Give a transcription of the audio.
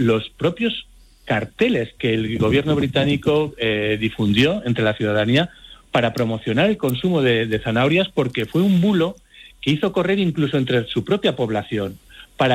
los propios carteles que el gobierno británico difundió entre la ciudadanía para promocionar el consumo de zanahorias, porque fue un bulo que hizo correr incluso entre su propia población.